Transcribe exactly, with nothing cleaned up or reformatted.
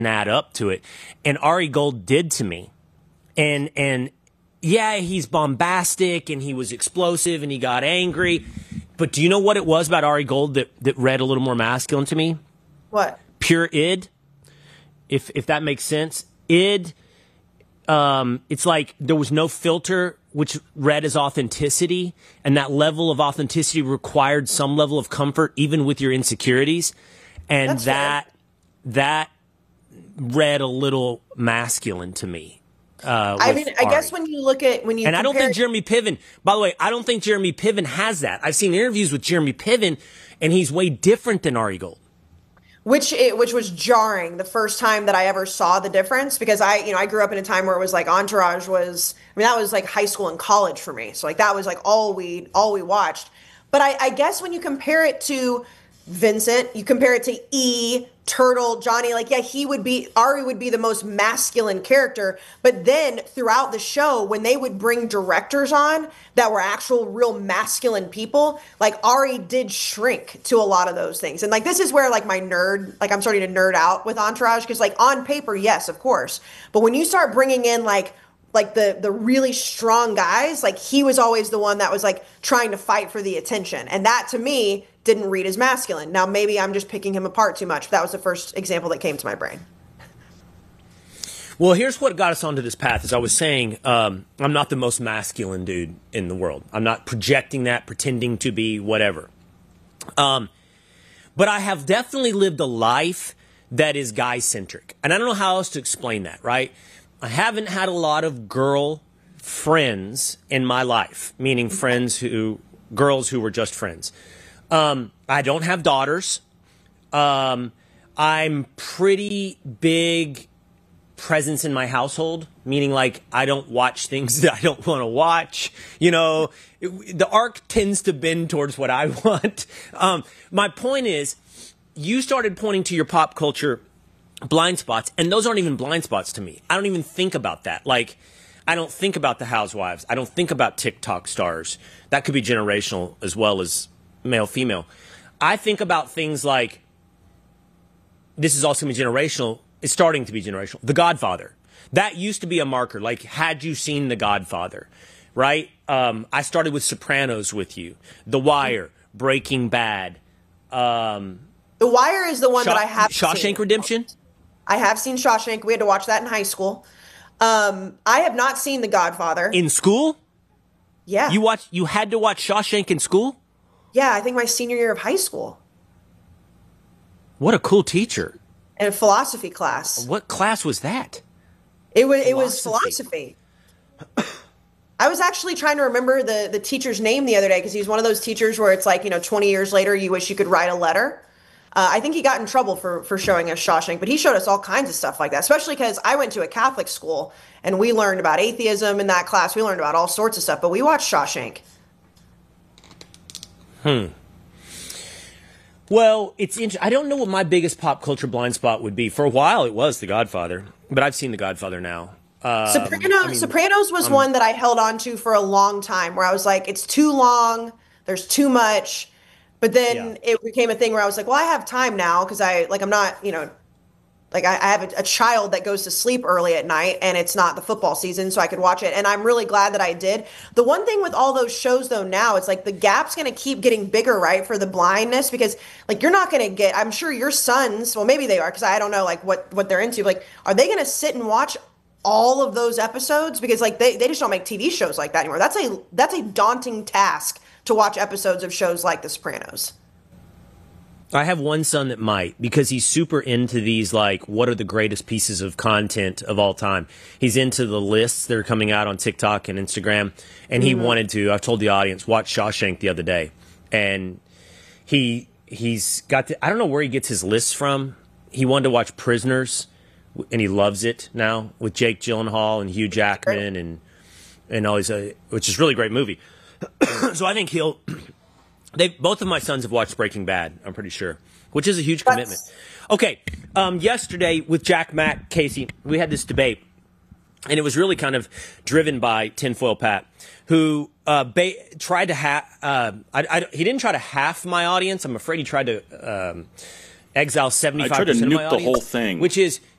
add up to it. And Ari Gold did to me. And, and yeah, he's bombastic and he was explosive and he got angry. But do you know what it was about Ari Gold that, that read a little more masculine to me? What? Pure id. If, if that makes sense. Id, um, it's like there was no filter, which read as authenticity. And that level of authenticity required some level of comfort, even with your insecurities. And That's that, fair. that read a little masculine to me. Uh, I mean, I Ari. guess when you look at when you and I don't think compare- Jeremy Piven. By the way, I don't think Jeremy Piven has that. I've seen interviews with Jeremy Piven, and he's way different than Ari Gold. Which it, which was jarring the first time that I ever saw the difference, because I you know I grew up in a time where it was like Entourage was I mean that was like high school and college for me, so like that was like all we all we watched. But I, I guess when you compare it to Vincent, you compare it to E, Turtle, Johnny, like, yeah, he would be, Ari would be the most masculine character. But then throughout the show, when they would bring directors on that were actual real masculine people, like Ari did shrink to a lot of those things. And like, this is where like my nerd, like I'm starting to nerd out with Entourage, because like on paper, yes, of course. But when you start bringing in like, like the the really strong guys, like he was always the one that was like trying to fight for the attention. And that to me didn't read as masculine. Now maybe I'm just picking him apart too much. But that was the first example that came to my brain. Well, here's what got us onto this path. As I was saying, um, I'm not the most masculine dude in the world. I'm not projecting that, pretending to be whatever. Um, but I have definitely lived a life that is guy-centric. And I don't know how else to explain that, right? I haven't had a lot of girl friends in my life, meaning friends who, girls who were just friends. Um, I don't have daughters. Um, I'm pretty big presence in my household, meaning like I don't watch things that I don't want to watch. You know, it, the arc tends to bend towards what I want. Um, my point is, you started pointing to your pop culture blind spots, and those aren't even blind spots to me. I don't even think about that. Like, I don't think about the housewives. I don't think about TikTok stars. That could be generational as well as male, female. I think about things like, this is also going to be generational. It's starting to be generational. The Godfather. That used to be a marker. Like, had you seen The Godfather, right? Um, I started with Sopranos with you. The Wire, Breaking Bad. Um, The Wire is the one Shaw- that I have Shawshank seen. Redemption? I have seen Shawshank. We had to watch that in high school. Um, I have not seen The Godfather. In school? Yeah. You watch. You had to watch Shawshank in school? Yeah, I think my senior year of high school. What a cool teacher. In a philosophy class. What class was that? It was it was Philosophy. philosophy. I was actually trying to remember the, the teacher's name the other day, because he's one of those teachers where it's like, you know, twenty years later, you wish you could write a letter. Uh, I think he got in trouble for, for showing us Shawshank, but he showed us all kinds of stuff like that, especially because I went to a Catholic school and we learned about atheism in that class. We learned about all sorts of stuff, but we watched Shawshank. Hmm. Well, it's int- I don't know what my biggest pop culture blind spot would be. For a while, it was The Godfather, but I've seen The Godfather now. Um, Sopranos, I mean, Sopranos was um, one that I held on to for a long time, where I was like, it's too long, there's too much. But then Yeah. it became a thing where I was like, well, I have time now, because I like I'm not, you know, like I, I have a, a child that goes to sleep early at night, and it's not the football season, so I could watch it. And I'm really glad that I did. The one thing with all those shows though now, it's like the gap's going to keep getting bigger, right, for the blindness, because like you're not going to get, I'm sure your sons, well maybe they are, because I don't know like what what they're into. Like, are they going to sit and watch all of those episodes? Because like they, they just don't make T V shows like that anymore. That's a that's a daunting task to watch episodes of shows like The Sopranos. I have one son that might, because he's super into these, like, what are the greatest pieces of content of all time. He's into the lists that are coming out on TikTok and Instagram, and he mm-hmm. wanted to, I've told the audience, watch Shawshank the other day. And he, he's got, the, I don't know where he gets his lists from. He wanted to watch Prisoners, and he loves it now, with Jake Gyllenhaal and Hugh Jackman and, and all these, uh, which is a really great movie. So I think he'll... They both of my sons have watched Breaking Bad, I'm pretty sure, which is a huge That's... commitment. Okay, um, yesterday with Jack, Matt, Casey, we had this debate, and it was really kind of driven by Tinfoil Pat, who uh, ba- tried to ha- uh, I, I, he didn't try to half my audience. I'm afraid he tried to um, exile seventy-five percent of my audience. I tried to nuke the whole thing. Which is,